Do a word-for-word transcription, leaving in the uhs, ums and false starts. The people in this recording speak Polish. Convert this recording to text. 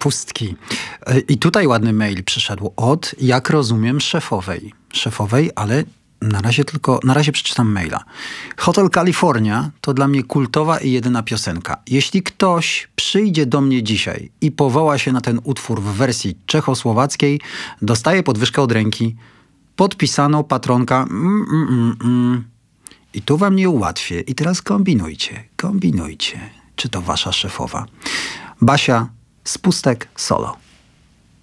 pustki. I tutaj ładny mail przyszedł od, jak rozumiem, szefowej. Szefowej, ale na razie tylko, na razie przeczytam maila. Hotel California to dla mnie kultowa i jedyna piosenka. Jeśli ktoś przyjdzie do mnie dzisiaj i powoła się na ten utwór w wersji czechosłowackiej, dostaje podwyżkę od ręki, podpisaną patronka. Mm, mm, mm, mm. I tu wam nie ułatwię. I teraz kombinujcie, kombinujcie. Czy to wasza szefowa? Basia z Pustek Solo.